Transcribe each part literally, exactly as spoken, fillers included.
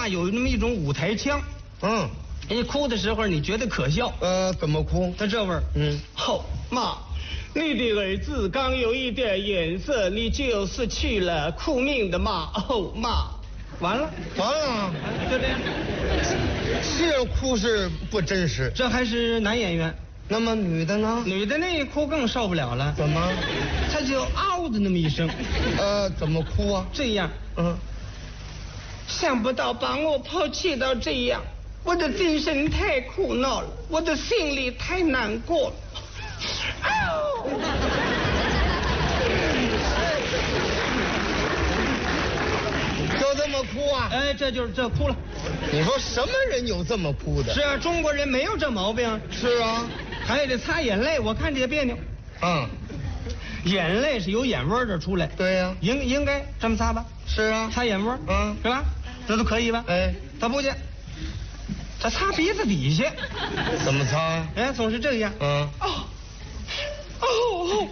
啊有那么一种舞台腔， 嗯， 人家哭的时候你觉得可笑， 呃，怎么哭？ 他这味儿， 嗯， 吼妈，你的儿子刚有一点颜色，你就失去了哭命的妈，哦妈，完了， 完了， 就这样。 这样哭是不真实。 这还是男演员， 那么女的呢？ 女的那一哭更受不了了， 怎么？ 她就嗷的那么一声， 呃，怎么哭啊？ 这样， 嗯， 想不到把我抛弃到这样，我的精神太苦恼了，我的心里太难过了。 就这么哭啊？ 哎，这就是这哭了。 你说什么人有这么哭的？ 是啊，中国人没有这毛病。 是啊， 还得擦眼泪，我看着也别扭。 嗯， 眼泪是由眼窝这出来。 对呀、啊， 应应该这么擦吧？ 是啊， 擦眼窝， 嗯， 是吧？这都可以吧？ 哎， 他不去，他擦鼻子底下。 怎么擦呀、啊？ 哎，总是这样。 嗯。 哦，哦哦。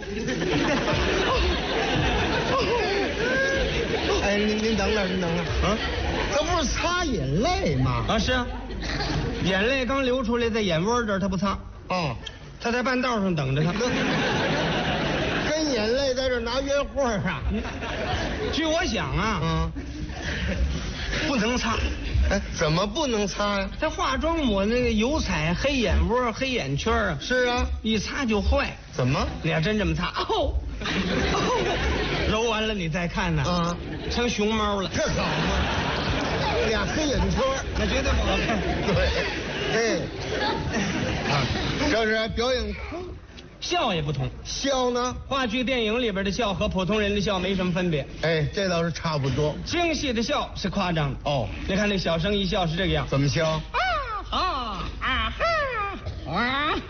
哎，您您等等，您等等，啊，这不是擦眼泪吗？ 啊，是啊，眼泪刚流出来，在眼窝这儿，他不擦。 哦， 他在半道上等着他。 跟眼泪在这拿约会啊？ 据我想啊， 嗯， 不能擦。 哎，怎么不能擦呀？ 他化妆抹那个油彩，黑眼窝、黑眼圈啊。 是啊， 一擦就坏。 怎么？ 你要真这么擦，哦，哦揉完了你再看呢， 啊， 成熊猫了。 这好吗？俩黑眼圈， 那绝对不好看。 对，哎，啊，这是表演哭， 笑也不同。 笑呢？ 话剧、电影里边的笑和普通人的笑没什么分别。 哎，这倒是差不多。 京戏的笑是夸张的。 哦， 你看那小生一笑是这个样。 怎么笑？ 啊哈啊哈啊哈！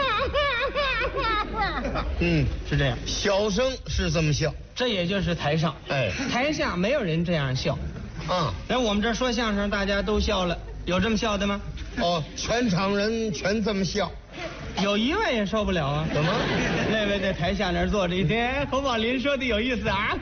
嗯， 是这样。 小生是这么笑， 这也就是台上。 哎， 台下没有人这样笑。 啊， 那我们这说相声，大家都笑了，有这么笑的吗？ 哦，全场人全这么笑。 有一位也受不了啊！ 怎么？ 那位在台下那儿坐着一天，侯宝林说的有意思啊！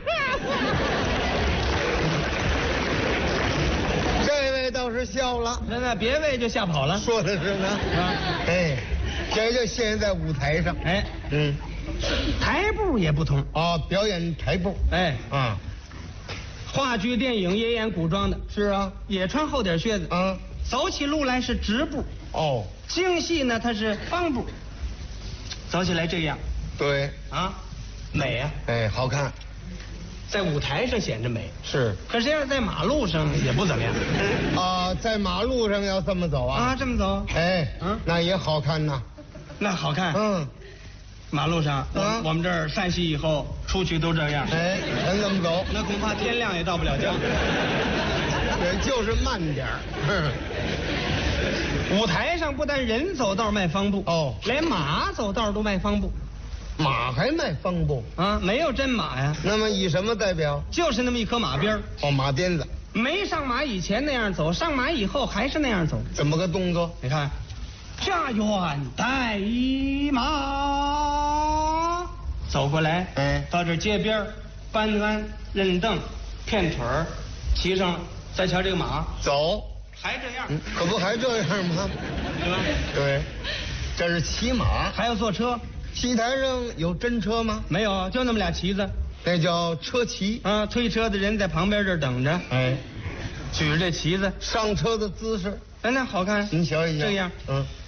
这位倒是笑了， 那那别位就吓跑了。 说的是呢。 啊， 哎，这就现在舞台上。 哎， 嗯， 台步也不同啊，表演台步。 哎啊， 话剧、电影也演古装的， 是啊， 也穿厚底靴子啊， 走起路来是直步。 哦， 京戏呢，它是方步，走起来这样对， 啊，美啊， 哎，好看， 在舞台上显着美， 是可是要是在马路上也不怎么样啊，在马路上要这么走啊？ 啊，这么走， 哎， 嗯那也好看呐。 那好看。 嗯， 马路上， 啊我们这儿散戏以后出去都这样， 哎，全这么走， 那恐怕天亮也到不了家。 也就是慢点儿。 舞台上不但人走道迈方步， 哦连马走道都迈方步马还卖方步， 啊，没有真马呀， 那么以什么代表？ 就是那么一颗马鞭儿， 哦，马鞭子， 没上马以前那样走，上马以后还是那样走。 怎么个动作？ 你看，家园带一马，走过来， 哎到这街边儿搬鞍认凳片腿儿，骑上，再瞧这个马， 走， 还这样， 嗯，可不还这样吗？ 对吧？ 对，这是骑马。 还要坐车， 戏台上有真车吗？ 没有，就那么俩旗子那叫车骑。 啊，推车的人在旁边这儿等着， 哎， 举着这旗子， 上车的姿势， 哎，那好看， 您瞧一瞧。 这样， 嗯，